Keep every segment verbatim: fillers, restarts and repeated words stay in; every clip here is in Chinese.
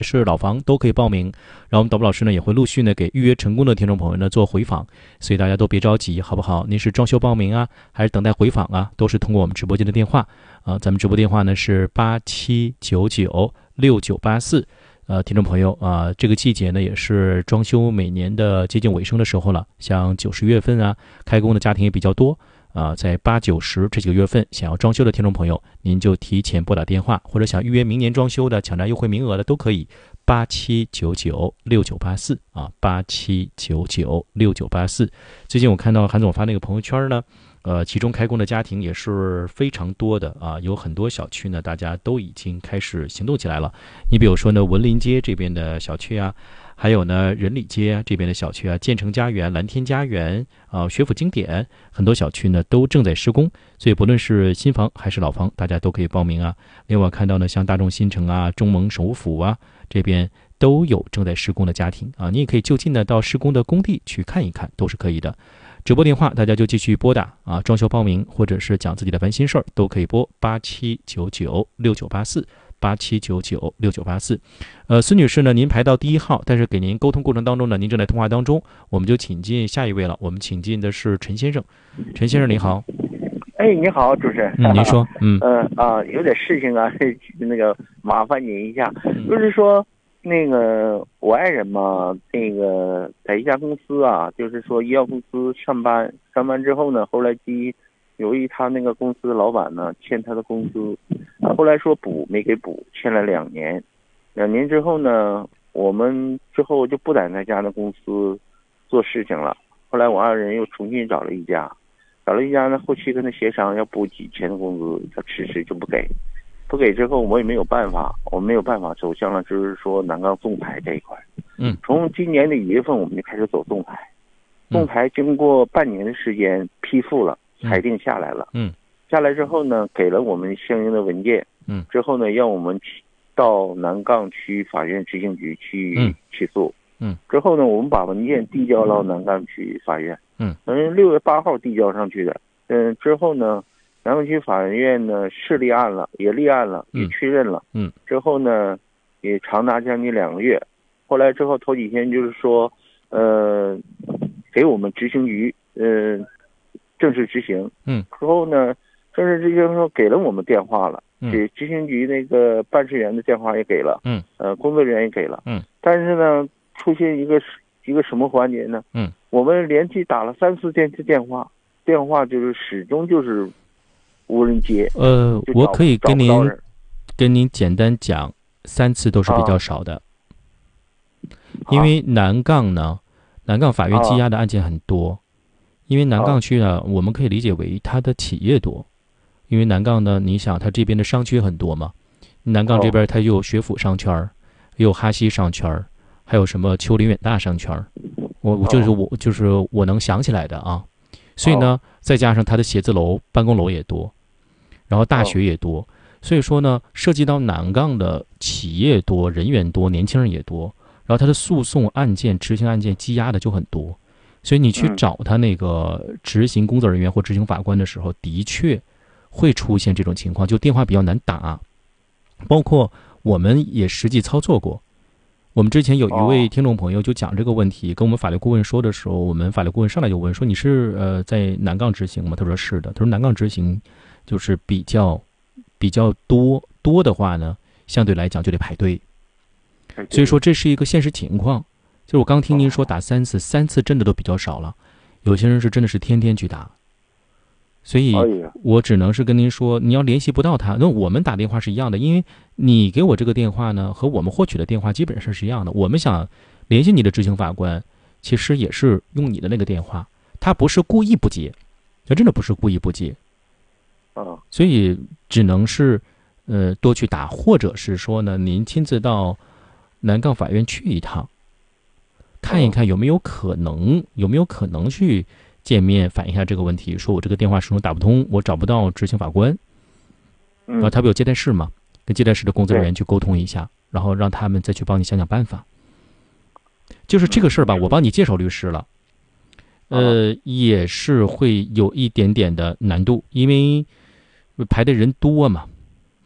是老房都可以报名，然后我们导播老师呢也会陆续呢给预约成功的听众朋友呢做回访，所以大家都别着急，好不好？您是装修报名啊，还是等待回访啊？都是通过我们直播间的电话啊，咱们直播电话呢是八七九九六九八四。呃，听众朋友啊，这个季节呢也是装修每年的接近尾声的时候了，像九十月份啊，开工的家庭也比较多。啊，在八九十这几个月份想要装修的听众朋友，您就提前拨打电话，或者想预约明年装修的抢占优惠名额的都可以。八七九九六九八四啊，八七九九六九八四。最近我看到韩总发那个朋友圈呢，呃，其中开工的家庭也是非常多的啊，有很多小区呢，大家都已经开始行动起来了。你比如说呢，文林街这边的小区啊。还有呢，仁里街这边的小区啊，建成家园、蓝天家园啊、学府经典，很多小区呢都正在施工，所以不论是新房还是老房，大家都可以报名啊。另外看到呢，像大众新城啊、中蒙首府啊这边都有正在施工的家庭啊，你也可以就近的到施工的工地去看一看，都是可以的。直播电话大家就继续拨打啊，装修报名或者是讲自己的烦心事儿都可以拨八七九九六九八四。八七九九六九八四，呃，孙女士呢，您排到第一号，但是给您沟通过程当中呢，您正在通话当中，我们就请进下一位了。我们请进的是陈先生，陈先生您好。 哎，你好，主持人。 嗯，您说。嗯。 呃啊，有点事情啊，那个麻烦您一下，就是说，那个我爱人嘛，那个在一家公司啊，就是说医药公司上班，上班之后呢，后来基由于他那个公司的老板呢欠他的工资。后来说补没给补，欠了两年，两年之后呢，我们之后就不在那家的公司做事情了。后来我二人又重新找了一家，找了一家呢，后期跟他协商要补几千的工资，他迟迟就不给，不给之后我也没有办法，我没有办法走向了就是说南岗纵排这一块。 嗯， 从今年的一月份我们就开始走纵排，纵排经过半年的时间批复了，裁定下来了。 嗯。 下来之后呢，给了我们相应的文件， 嗯， 之后呢，让我们到南岗区法院执行局去起诉， 嗯， 之后呢，我们把文件递交到南岗区法院， 嗯， 嗯，六月八号递交上去的，嗯，之后呢，南岗区法院呢是立案了，也立案了，也确认了， 嗯， 之后呢，也长达将近两个月，后来之后头几天就是说，呃，给我们执行局，呃，正式执行， 嗯， 之后呢。正式执行说给了我们电话了，给执行局那个办事员的电话也给了， 嗯， 呃，工作人员也给了， 嗯， 但是呢，出现一个一个什么环节呢？ 嗯， 我们连续打了三四天次电话，电话就是始终就是无人接。 呃，我可以跟您跟您简单讲，三次都是比较少的，啊、因为南岗呢，南岗法院羁押的案件很多。啊因为南岗区呢，我们可以理解为它的企业多，因为南岗呢，你想它这边的商圈很多嘛，南岗这边它又有学府商圈，又有哈西商圈，还有什么丘陵远大商圈，我我就是我就是我能想起来的啊，所以呢，再加上它的写字楼、办公楼也多，然后大学也多，所以说呢，涉及到南岗的企业多、人员多、年轻人也多，然后它的诉讼案件、执行案件积压的就很多。所以你去找他那个执行工作人员或执行法官的时候，的确会出现这种情况，就电话比较难打。包括我们也实际操作过，我们之前有一位听众朋友就讲这个问题，跟我们法律顾问说的时候，我们法律顾问上来就问说：“你是呃在南岗执行吗？”他说：“是的。”他说：“南岗执行就是比较比较多多的话呢，相对来讲就得排队。”所以说这是一个现实情况。就是我刚听您说打三次，三次真的都比较少了，有些人是真的是天天去打，所以我只能是跟您说，你要联系不到他，那我们打电话是一样的，因为你给我这个电话呢，和我们获取的电话基本上是一样的。我们想联系你的执行法官，其实也是用你的那个电话，他不是故意不接，他真的不是故意不接，所以只能是呃多去打，或者是说呢，您亲自到南岗法院去一趟。看一看有没有可能，有没有可能去见面反映一下这个问题，说我这个电话始终打不通，我找不到执行法官，然后他不有接待室嘛，跟接待室的工作人员去沟通一下，然后让他们再去帮你想想办法。就是这个事儿吧，我帮你介绍律师了，呃，也是会有一点点的难度，因为排的人多嘛，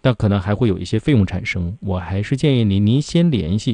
但可能还会有一些费用产生。我还是建议您，您先联系